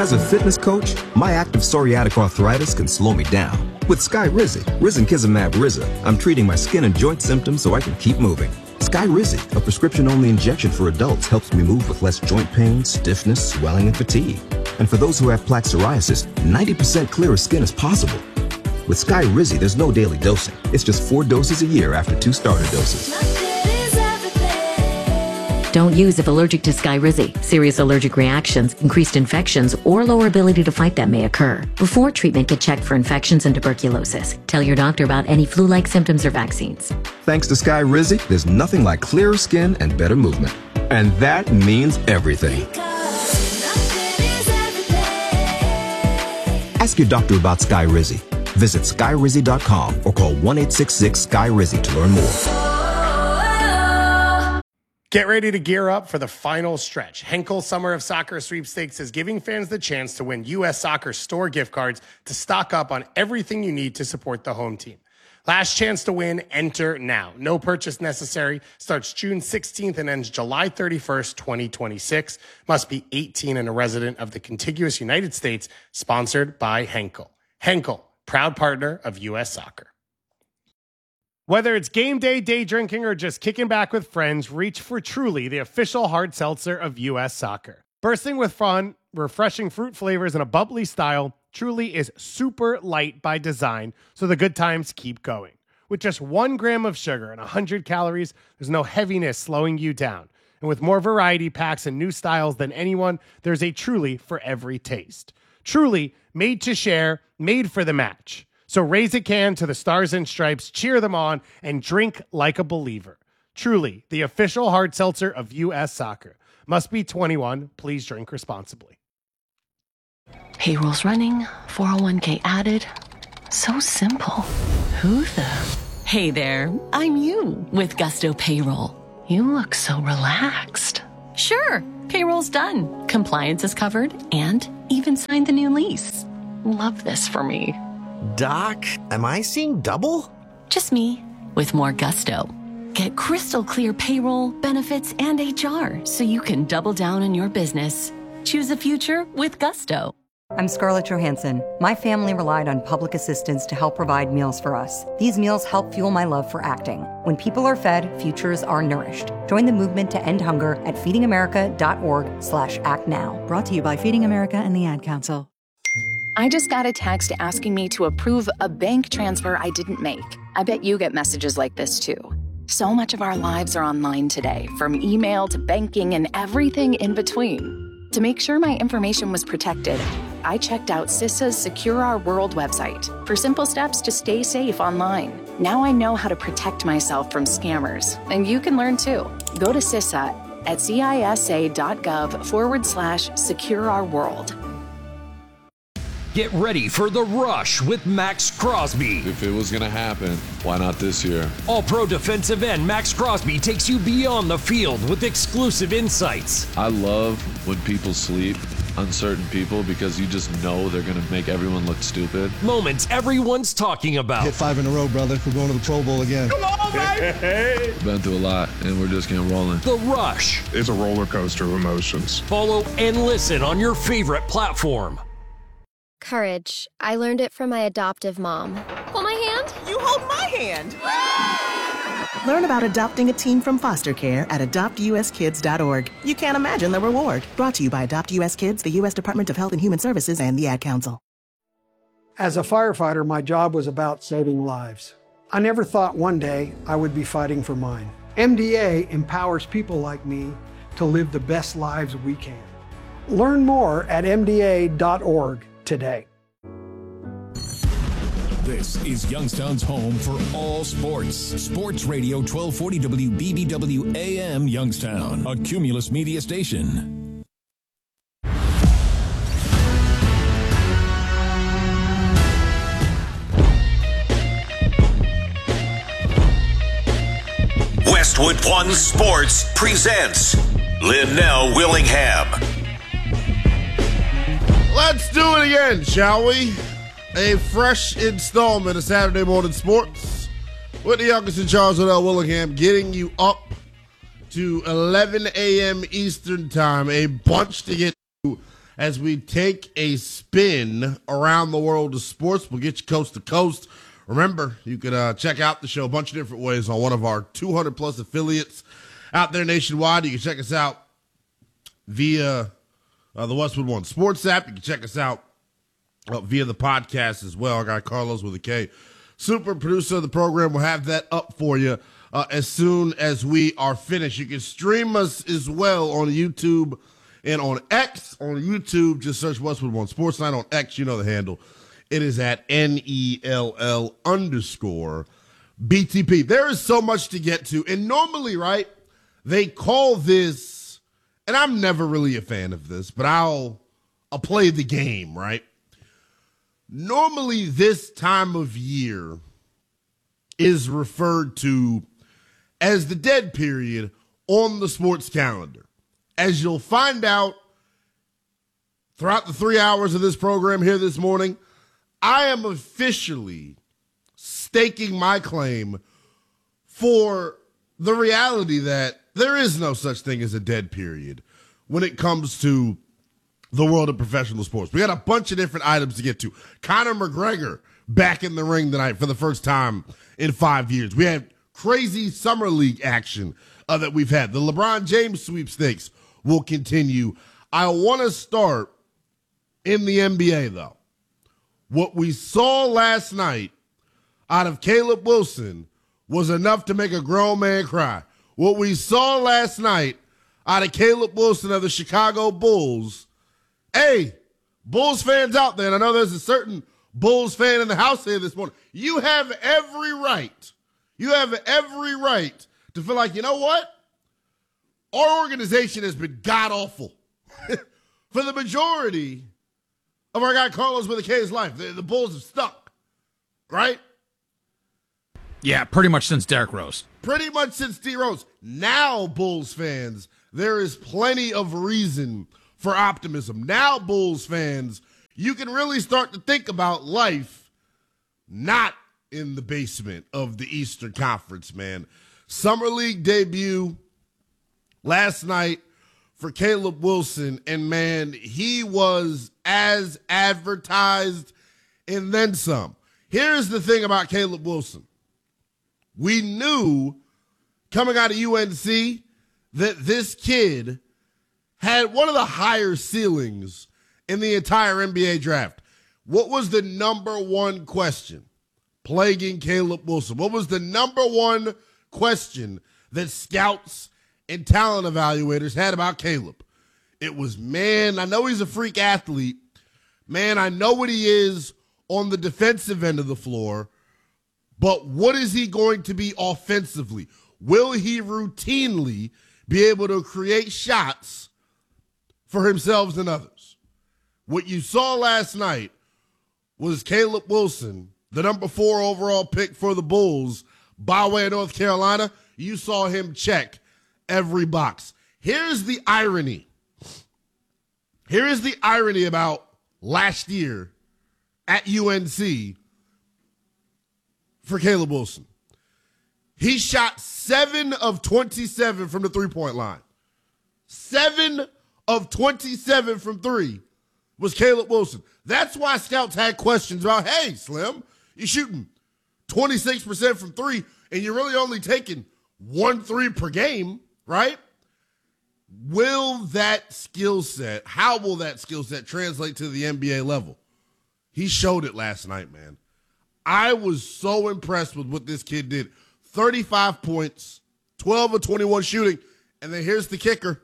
As a fitness coach, my active psoriatic arthritis can slow me down. With Skyrizi, risankizumab Riza, I'm treating my skin and joint symptoms so I can keep moving. Skyrizi, a prescription-only injection for adults, helps me move with less joint pain, stiffness, swelling, and fatigue. And for those who have plaque psoriasis, 90% clearer skin is possible. With Skyrizi, there's no daily dosing. It's just 4 doses a year after 2 starter doses. Don't use if allergic to Skyrizi. Serious allergic reactions, increased infections, or lower ability to fight them may occur. Before treatment, get checked for infections and tuberculosis. Tell your doctor about any flu-like symptoms or vaccines. Thanks to Skyrizi, there's nothing like clearer skin and better movement. And that means everything. Ask your doctor about Skyrizi. Visit Skyrizi.com or call 1-866-SKY-RIZI to learn more. Get ready to gear up for the final stretch. Henkel Summer of Soccer Sweepstakes is giving fans the chance to win U.S. Soccer store gift cards to stock up on everything you need to support the home team. Last chance to win, enter now. No purchase necessary. Starts June 16th and ends July 31st, 2026. Must be 18 and a resident of the contiguous United States. Sponsored by Henkel. Henkel, proud partner of U.S. Soccer. Whether it's game day, day drinking, or just kicking back with friends, reach for Truly, the official hard seltzer of U.S. Soccer. Bursting with fun, refreshing fruit flavors, and a bubbly style, Truly is super light by design, so the good times keep going. With just 1 gram of sugar and 100 calories, there's no heaviness slowing you down. And with more variety packs and new styles than anyone, there's a Truly for every taste. Truly, made to share, made for the match. So raise a can to the Stars and Stripes, cheer them on, and drink like a believer. Truly, the official hard seltzer of U.S. Soccer. Must be 21. Please drink responsibly. Payroll's running, 401k added. So simple. Who the? Hey there, I'm you with Gusto Payroll. You look so relaxed. Sure, payroll's done. Compliance is covered and even signed the new lease. Love this for me. Doc, am I seeing double? Just me, with more gusto. Get crystal clear payroll, benefits, and HR so you can double down on your business. Choose a future with Gusto. I'm Scarlett Johansson. My family relied on public assistance to help provide meals for us. These meals help fuel my love for acting. When people are fed, futures are nourished. Join the movement to end hunger at feedingamerica.org/actnow. Brought to you by Feeding America and the Ad Council. I just got a text asking me to approve a bank transfer I didn't make. I bet you get messages like this too. So much of our lives are online today, from email to banking and everything in between. To make sure my information was protected, I checked out CISA's Secure Our World website for simple steps to stay safe online. Now I know how to protect myself from scammers, and you can learn too. Go to CISA at cisa.gov/Secure Our World. Get ready for The Rush with Max Crosby. If it was going to happen, why not this year? All-pro defensive end Max Crosby takes you beyond the field with exclusive insights. I love when people sleep, uncertain people, because you just know they're going to make everyone look stupid. Moments everyone's talking about. Hit 5 in a row, brother. We're going to the Pro Bowl again. Come on, baby! Been through a lot, and we're just getting rolling. The Rush. It's a roller coaster of emotions. Follow and listen on your favorite platform. Courage. I learned it from my adoptive mom. Hold my hand. You hold my hand. Learn about adopting a teen from foster care at adoptuskids.org. You can't imagine the reward. Brought to you by Adopt US Kids, the U.S. Department of Health and Human Services, and the Ad Council. As a firefighter, my job was about saving lives. I never thought one day I would be fighting for mine. MDA empowers people like me to live the best lives we can. Learn more at MDA.org. today. This is Youngstown's home for all sports. Sports Radio 1240 WBBW AM Youngstown, a Cumulus media station. Westwood One Sports presents Linnell Willingham. Let's do it again, shall we? A fresh installment of Saturday Morning Sports with the youngest in Charles Linnell Willingham, getting you up to 11 a.m. Eastern Time. A bunch to get to as we take a spin around the world of sports. We'll get you coast to coast. Remember, you can check out the show a bunch of different ways on one of our 200-plus affiliates out there nationwide. You can check us out via the Westwood One Sports app. You can check us out via the podcast as well. Our guy Carlos with a K, super producer of the program, will have that up for you as soon as we are finished. You can stream us as well on YouTube and on X. On YouTube, just search Westwood One Sports Night. On X, you know the handle. It is at NELL_BTP. There is so much to get to. And normally, right, they call this, and I'm never really a fan of this, but I'll play the game, right? Normally, this time of year is referred to as the dead period on the sports calendar. As you'll find out throughout the 3 hours of this program here this morning, I am officially staking my claim for the reality that there is no such thing as a dead period when it comes to the world of professional sports. We got a bunch of different items to get to. Conor McGregor back in the ring tonight for the first time in 5 years. We had crazy summer league action that we've had. The LeBron James sweepstakes will continue. I want to start in the NBA, though. What we saw last night out of Caleb Wilson was enough to make a grown man cry. What we saw last night out of Caleb Wilson of the Chicago Bulls, hey, Bulls fans out there, and I know there's a certain Bulls fan in the house here this morning, you have every right. You have every right to feel like, you know what? Our organization has been god-awful for the majority of our guy Carlos with a K's life. The Bulls have stuck, right? Yeah, pretty much since Derrick Rose. Pretty much since D. Rose. Now, Bulls fans, there is plenty of reason for optimism. Now, Bulls fans, you can really start to think about life not in the basement of the Eastern Conference, man. Summer League debut last night for Caleb Wilson, and man, he was as advertised and then some. Here's the thing about Caleb Wilson. We knew coming out of UNC that this kid had one of the higher ceilings in the entire NBA draft. What was the number one question plaguing Caleb Wilson? What was the number one question that scouts and talent evaluators had about Caleb? It was, man, I know he's a freak athlete. Man, I know what he is on the defensive end of the floor, but what is he going to be offensively? Will he routinely be able to create shots for himself and others? What you saw last night was Caleb Wilson, the number 4 overall pick for the Bulls by way of North Carolina. You saw him check every box. Here's the irony. Here is the irony about last year at UNC for Caleb Wilson. He shot 7 of 27 from the three-point line. 7 of 27 from three was Caleb Wilson. That's why scouts had questions about, hey, Slim, you're shooting 26% from three, and you're really only taking 1 3 per game, right? Will that skill set, how will that skill set translate to the NBA level? He showed it last night, man. I was so impressed with what this kid did. 35 points, 12 of 21 shooting, and then here's the kicker.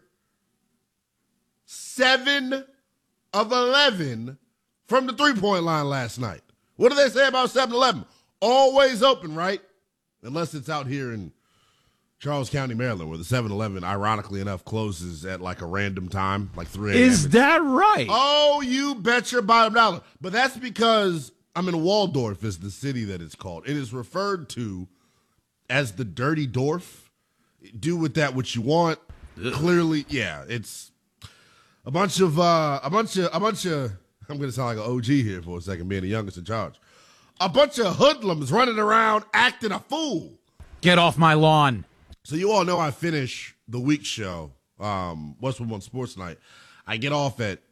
7 of 11 from the three-point line last night. What do they say about 7-11? Always open, right? Unless it's out here in Charles County, Maryland, where the 7-Eleven, ironically enough, closes at like a random time, like 3 a.m. Is that right? Oh, you bet your bottom dollar. But that's because I'm in Waldorf is the city that it's called. It is referred to as the Dirty Dorf. Do with that what you want. Ugh. Clearly, yeah, it's a bunch of I'm going to sound like an OG here for a second, being the youngest in charge. A bunch of hoodlums running around acting a fool. Get off my lawn. So you all know I finish the week show, Westwood One Sports Night. I get off at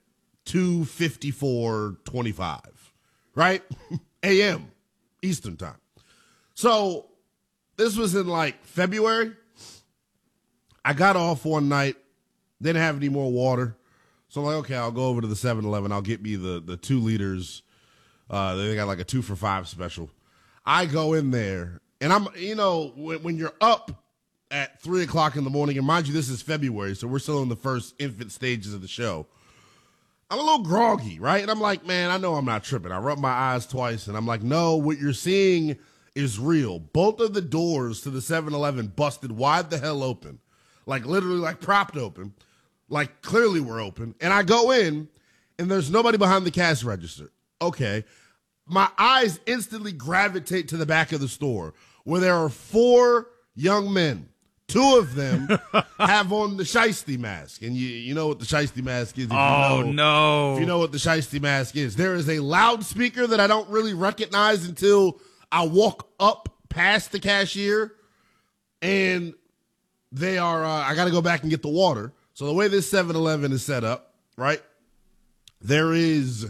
2:54:25, right? a.m. Eastern time. So this was in like February. I got off one night, didn't have any more water. So I'm like, okay, I'll go over to the 7-Eleven. I'll get me the 2 liters. They got like a 2 for $5 special. I go in there, and I'm, when you're up at 3 o'clock in the morning, and mind you, this is February, so we're still in the first infant stages of the show. I'm a little groggy, right? And I'm like, man, I know I'm not tripping. I rub my eyes twice, and I'm like, no, what you're seeing is real. Both of the doors to the 7-Eleven busted wide the hell open, like literally like propped open, like clearly were open. And I go in, and there's nobody behind the cash register. Okay. My eyes instantly gravitate to the back of the store where there are 4 young men. 2 of them have on the shiesty mask. And you know what the shiesty mask is. No. If you know what the shiesty mask is. There is a loudspeaker that I don't really recognize until I walk up past the cashier. And they are, I got to go back and get the water. So the way this 7-Eleven is set up, right, there is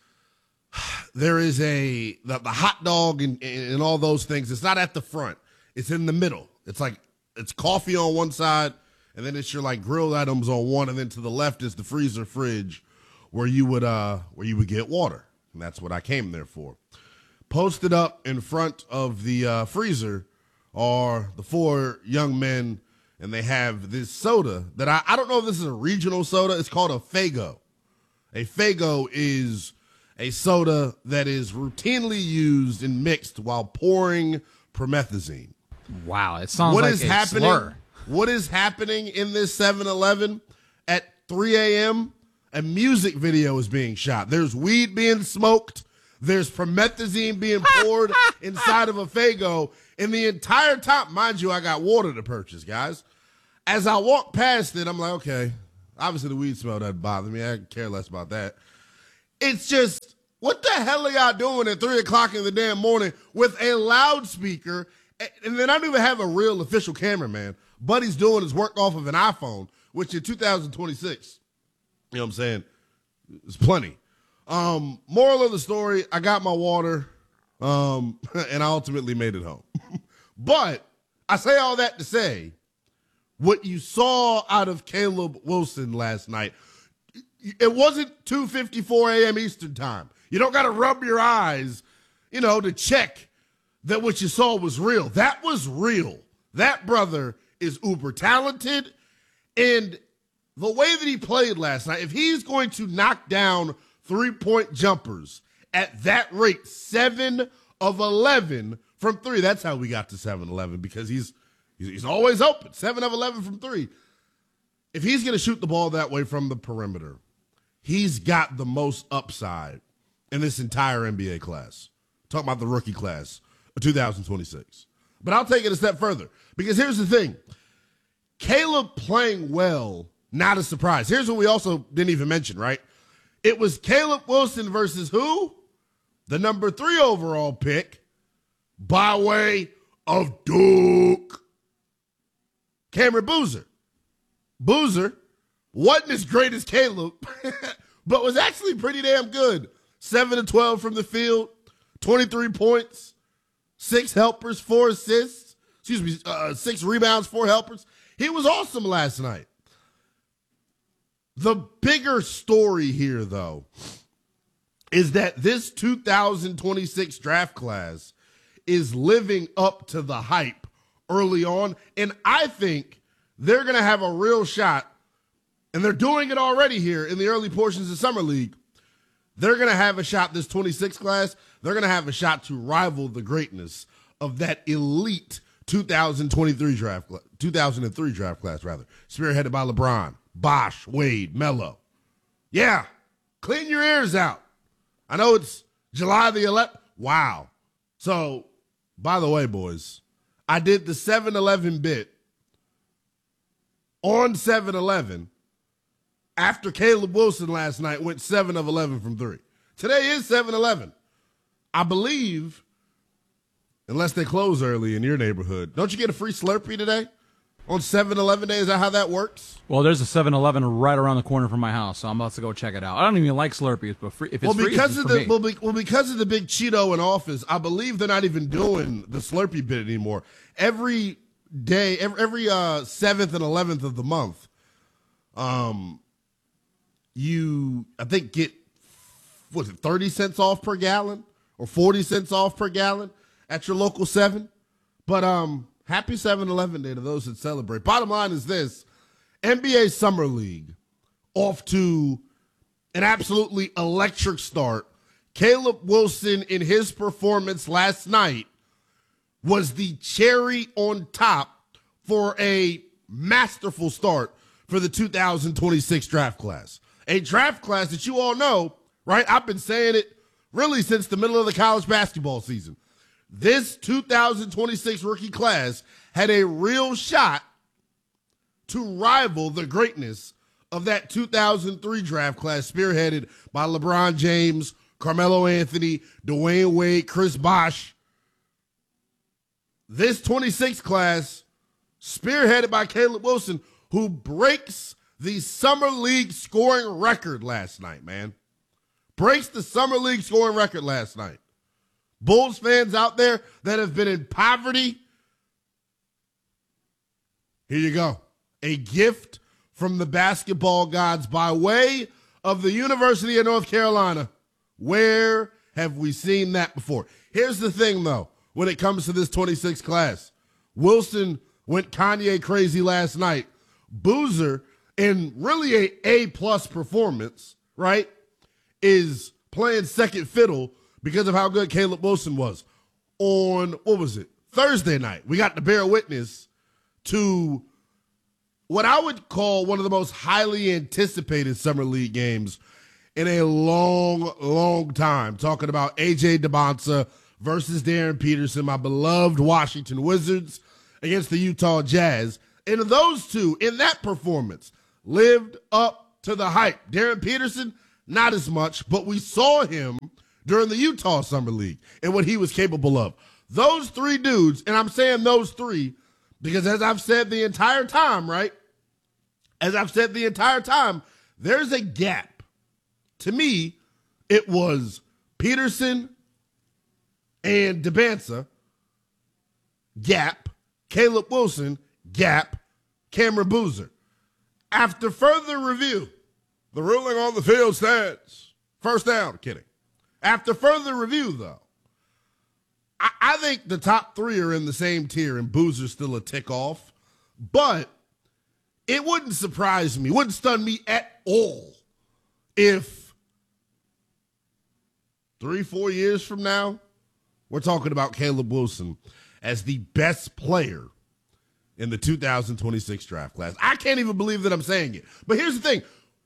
the hot dog and all those things. It's not at the front. It's in the middle. It's coffee on one side, and then it's your like grilled items on one, and then to the left is the freezer fridge where you would get water. And that's what I came there for. Posted up in front of the freezer are the 4 young men, and they have this soda that I don't know if this is a regional soda. It's called a Faygo. A Faygo is a soda that is routinely used and mixed while pouring promethazine. Wow, it sounds like a slur. What is happening in this 7-Eleven at 3 a.m.? A music video is being shot. There's weed being smoked. There's promethazine being poured inside of a Faygo. And the entire time, mind you, I got water to purchase, guys. As I walk past it, I'm like, okay, obviously the weed smell doesn't bother me. I care less about that. It's just, what the hell are y'all doing at 3 o'clock in the damn morning with a loudspeaker? And then I don't even have a real official cameraman. Buddy's doing his work off of an iPhone, which in 2026, you know what I'm saying, is plenty. Moral of the story, I got my water, and I ultimately made it home. But I say all that to say, what you saw out of Caleb Wilson last night, it wasn't 2:54 a.m. Eastern time. You don't got to rub your eyes, to check that what you saw was real. That was real. That brother is uber talented. And the way that he played last night, if he's going to knock down 3-point jumpers at that rate, 7 of 11 from 3, that's how we got to 7-11, because he's always open, 7 of 11 from 3. If he's going to shoot the ball that way from the perimeter, he's got the most upside in this entire NBA class. Talking about the rookie class. 2026. But I'll take it a step further, because here's the thing. Caleb playing well, not a surprise. Here's what we also didn't even mention, right? It was Caleb Wilson versus who? The number 3 overall pick by way of Duke. Cameron Boozer. Boozer wasn't as great as Caleb, but was actually pretty damn good. 7 of 12 from the field, 23 points. 6 helpers, 4 assists. 6 rebounds, 4 helpers. He was awesome last night. The bigger story here, though, is that this 2026 draft class is living up to the hype early on. And I think they're going to have a real shot, and they're doing it already here in the early portions of Summer League. They're going to have a shot, this 26 class, they're going to have a shot to rival the greatness of that elite 2003 draft class, spearheaded by LeBron, Bosh, Wade, Melo. Yeah, clean your ears out. I know it's July the 11th. Wow. So, by the way, boys, I did the 7-Eleven bit on 7-Eleven after Caleb Wilson last night went 7 of 11 from 3. Today is 7-Eleven. I believe, unless they close early in your neighborhood, don't you get a free Slurpee today? On 7-Eleven Day, is that how that works? Well, there's a 7-Eleven right around the corner from my house, so I'm about to go check it out. I don't even like Slurpees, but if it's free, because it's of for me. because of the big Cheeto in office, I believe they're not even doing the Slurpee bit anymore. Every day, every 7th and 11th of the month, you I think get 30 cents off per gallon or 40 cents off per gallon at your local 7. But happy 7-Eleven Day to those that celebrate. Bottom line is this: NBA Summer League off to an absolutely electric start. Caleb Wilson, in his performance last night, was the cherry on top for a masterful start for the 2026 draft class. A draft class that you all know, right? I've been saying it really since the middle of the college basketball season. This 2026 rookie class had a real shot to rival the greatness of that 2003 draft class spearheaded by LeBron James, Carmelo Anthony, Dwayne Wade, Chris Bosh. This 26 class spearheaded by Caleb Wilson, who breaks the Summer League scoring record last night, man. Breaks the Summer League scoring record last night. Bulls fans out there that have been in poverty, here you go. A gift from the basketball gods by way of the University of North Carolina. Where have we seen that before? Here's the thing, though, when it comes to this 26 class. Wilson went Kanye crazy last night. Boozer, in really a A-plus performance, right, is playing second fiddle because of how good Caleb Wilson was. On, Thursday night, we got to bear witness to what I would call one of the most highly anticipated Summer League games in a long, long time. Talking about A.J. DeBonsa versus Darren Peterson, my beloved Washington Wizards, against the Utah Jazz. And those two, in that performance, lived up to the hype. Darren Peterson, not as much, but we saw him during the Utah Summer League and what he was capable of. Those three dudes, and I'm saying those three because as I've said the entire time, right? As I've said the entire time, there's a gap. To me, it was Peterson and DeBansa, gap. Caleb Wilson, gap. Cameron Boozer. After further review, the ruling on the field stands. First down, kidding. After further review, though, I think the top three are in the same tier, and Boozer's still a tick off. But it wouldn't surprise me, wouldn't stun me at all if 3-4 years from now, we're talking about Caleb Wilson as the best player in the 2026 draft class. I can't even believe that I'm saying it. But here's the thing.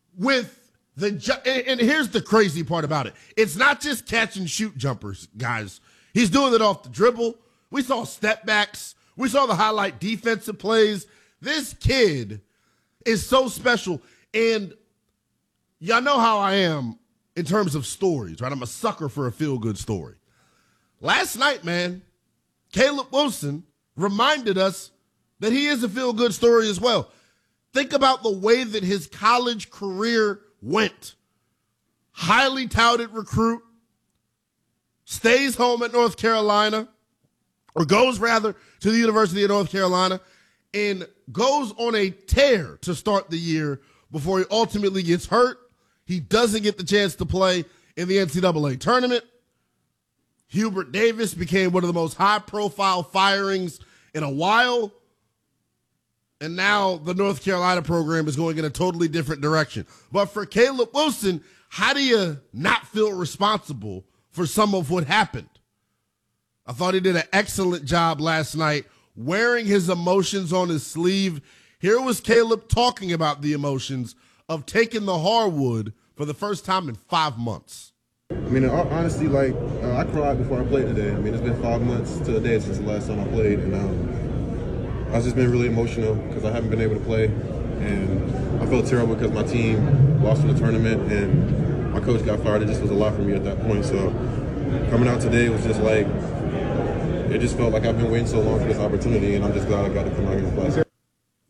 And here's the crazy part about it. It's not just catch and shoot jumpers, guys. He's doing it off the dribble. We saw step backs. We saw the highlight defensive plays. This kid is so special. And y'all know how I am in terms of stories, right? I'm a sucker for a feel-good story. Last night, man, Caleb Wilson reminded us that he is a feel-good story as well. Think about the way that his college career went. Highly touted recruit, stays home at North Carolina, or goes rather to the University of North Carolina, and goes on a tear to start the year before he ultimately gets hurt. He doesn't get the chance to play in the NCAA tournament. Hubert Davis became one of the most high-profile firings in a while. And now the North Carolina program is going in a totally different direction. But for Caleb Wilson, how do you not feel responsible for some of what happened? I thought he did an excellent job last night wearing his emotions on his sleeve. Here was Caleb talking about the emotions of taking the hardwood for the first time in 5 months. I mean, honestly, I cried before I played today. I mean, it's been 5 months to a day since the last time I played, and I've just been really emotional because I haven't been able to play, and I felt terrible because my team lost in the tournament, and my coach got fired. It just was a lot for me at that point, so coming out today was just like, it just felt like I've been waiting so long for this opportunity, and I'm just glad I got to come out here and play.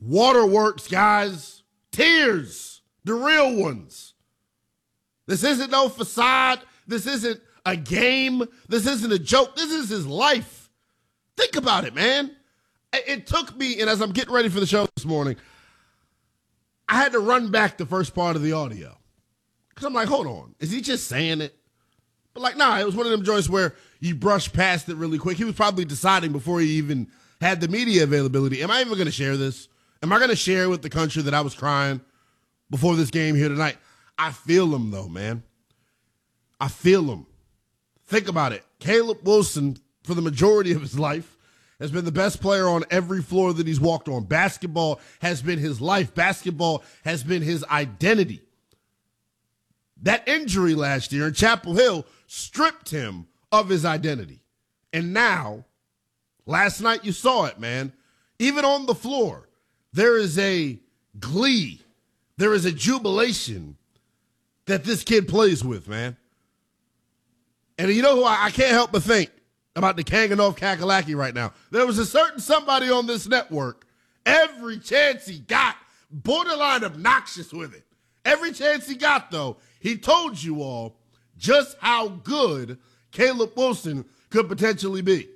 Waterworks, guys. Tears. The real ones. This isn't no facade. This isn't a game. This isn't a joke. This is his life. Think about it, man. It took me, and as I'm getting ready for the show this morning, I had to run back the first part of the audio. Because I'm like, hold on. Is he just saying it? But like, nah, it was one of them joints where you brush past it really quick. He was probably deciding before he even had the media availability. Am I even going to share this? Am I going to share with the country that I was crying before this game here tonight? I feel him, though, man. I feel him. Think about it. Caleb Wilson, for the majority of his life, has been the best player on every floor that he's walked on. Basketball has been his life. Basketball has been his identity. That injury last year in Chapel Hill stripped him of his identity. And now, last night you saw it, man. Even on the floor, there is a glee. There is a jubilation that this kid plays with, man. And you know who I can't help but think about the Kanganov Kakalaki right now. There was a certain somebody on this network, every chance he got, borderline obnoxious with it. Every chance he got, though, he told you all just how good Caleb Wilson could potentially be.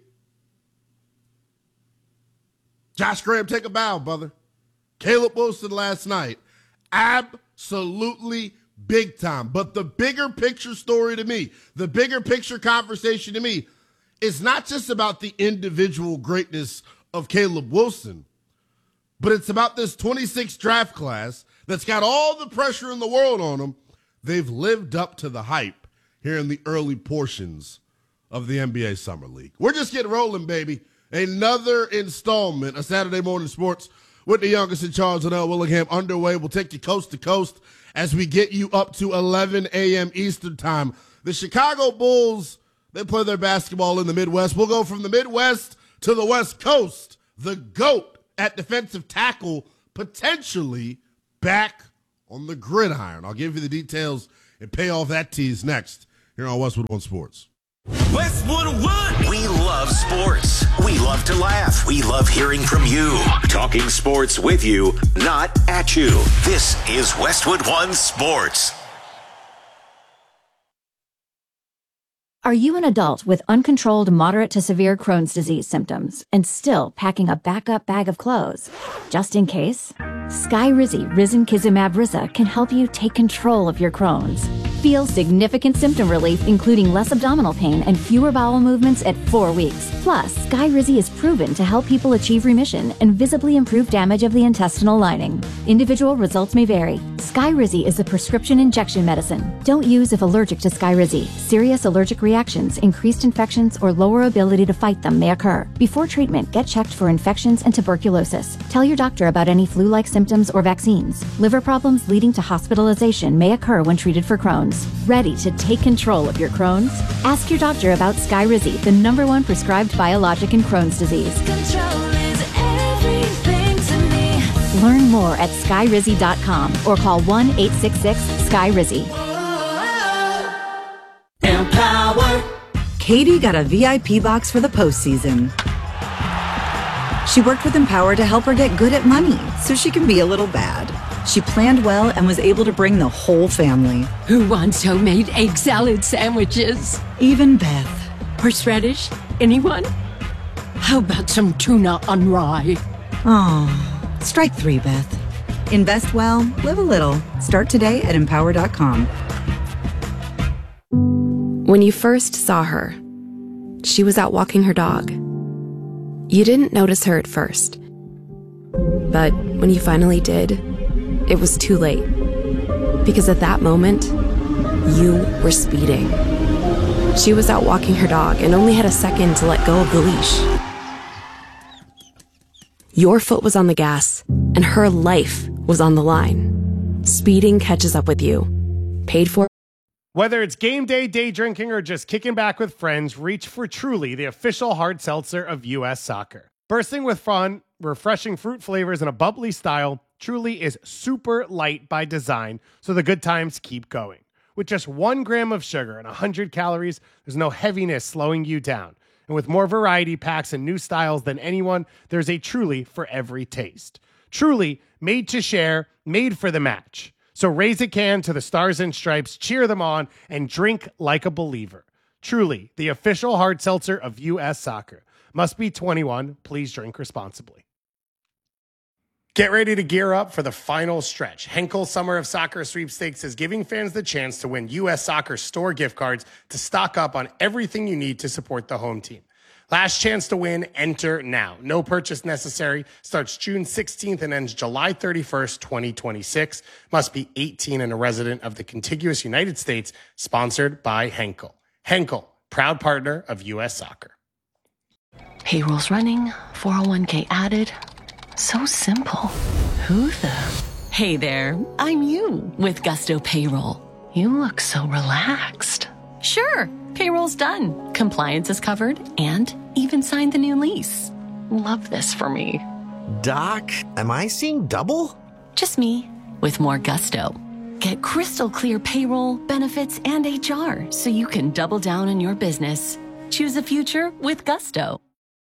Josh Graham, take a bow, brother. Caleb Wilson last night, absolutely big time. But the bigger picture story to me, the bigger picture conversation to me, is not just about the individual greatness of Caleb Wilson, but it's about this 26 draft class that's got all the pressure in the world on them. They've lived up to the hype here in the early portions of the NBA Summer League. We're just getting rolling, baby. Another installment of Saturday Morning Sports with the youngest in Charles and L. Willingham underway. We'll take you coast to coast as we get you up to 11 a.m. Eastern time. The Chicago Bulls, they play their basketball in the Midwest. We'll go from the Midwest to the West Coast. The GOAT at defensive tackle potentially back on the gridiron. I'll give you the details and pay off that tease next here on Westwood One Sports. Westwood One. We love sports. We love to laugh. We love hearing from you. Talking sports with you, not at you. This is Westwood One Sports. Are you an adult with uncontrolled moderate to severe Crohn's disease symptoms and still packing a backup bag of clothes? Just in case, Skyrizi Risankizumab Rizza can help you take control of your Crohn's. Feel significant symptom relief, including less abdominal pain and fewer bowel movements at 4 weeks. Plus, Skyrizi is proven to help people achieve remission and visibly improve damage of the intestinal lining. Individual results may vary. Skyrizi is a prescription injection medicine. Don't use if allergic to Skyrizi. Serious allergic reactions, increased infections, or lower ability to fight them may occur. Before treatment, get checked for infections and tuberculosis. Tell your doctor about any flu-like symptoms or vaccines. Liver problems leading to hospitalization may occur when treated for Crohn's. Ready to take control of your Crohn's? Ask your doctor about Skyrizi, the #1 prescribed biologic in Crohn's disease. Control is everything to me. Learn more at skyrizi.com or call 1-866-SKYRIZI. Empower. Katie got a VIP box for the postseason. She worked with Empower to help her get good at money so she can be a little bad. She planned well and was able to bring the whole family. Who wants homemade egg salad sandwiches? Even Beth. Horseradish? Anyone? How about some tuna on rye? Oh, strike 3, Beth. Invest well, live a little. Start today at empower.com. When you first saw her, she was out walking her dog. You didn't notice her at first. But when you finally did, it was too late. Because at that moment, you were speeding. She was out walking her dog and only had a second to let go of the leash. Your foot was on the gas, and her life was on the line. Speeding catches up with you. Paid for. Whether it's game day, day drinking, or just kicking back with friends, reach for Truly, the official hard seltzer of U.S. Soccer. Bursting with fun, refreshing fruit flavors, and a bubbly style, Truly is super light by design, so the good times keep going. With just 1 gram of sugar and 100 calories, there's no heaviness slowing you down. And with more variety packs and new styles than anyone, there's a Truly for every taste. Truly, made to share, made for the match. So raise a can to the Stars and Stripes, cheer them on, and drink like a believer. Truly, the official hard seltzer of U.S. Soccer. Must be 21. Please drink responsibly. Get ready to gear up for the final stretch. Henkel Summer of Soccer Sweepstakes is giving fans the chance to win U.S. Soccer store gift cards to stock up on everything you need to support the home team. Last chance to win, enter now. No purchase necessary. Starts June 16th and ends July 31st, 2026. Must be 18 and a resident of the contiguous United States. Sponsored by Henkel. Henkel, proud partner of U.S. Soccer. Payroll's running, 401k added. So simple. Who the? Hey there, I'm you with Gusto Payroll. You look so relaxed. Sure, payroll's done. Compliance is covered and even signed the new lease. Love this for me. Doc, am I seeing double? Just me with more gusto. Get crystal clear payroll, benefits, and HR so you can double down on your business. Choose a future with Gusto.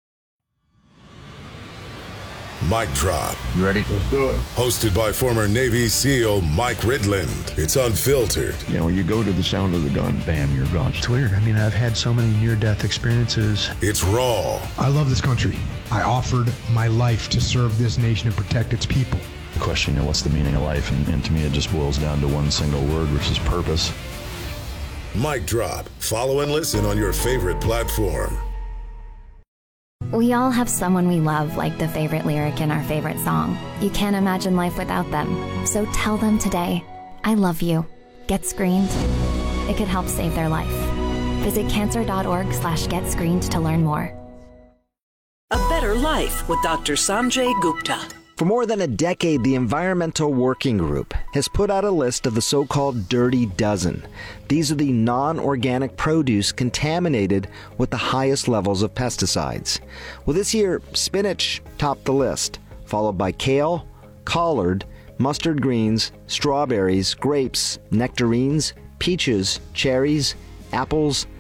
Mic Drop. You ready? Let's do it. Hosted by former Navy SEAL Mike Ridland. It's unfiltered. You know, you go to the sound of the gun, bam, you're gone. It's weird. I mean, I've had so many near-death experiences. It's raw. I love this country. I offered my life to serve this nation and protect its people. The question, you know, what's the meaning of life? And to me, it just boils down to one single word, which is purpose. Mic Drop. Follow and listen on your favorite platform. We all have someone we love, like the favorite lyric in our favorite song. You can't imagine life without them. So tell them today, I love you. Get screened. It could help save their life. Visit cancer.org/getscreened to learn more. A better life with Dr. Sanjay Gupta. For more than a decade, the Environmental Working Group has put out a list of the so-called Dirty Dozen. These are the non-organic produce contaminated with the highest levels of pesticides. Well, this year, spinach topped the list, followed by kale, collard, mustard greens, strawberries, grapes, nectarines, peaches, cherries, apples,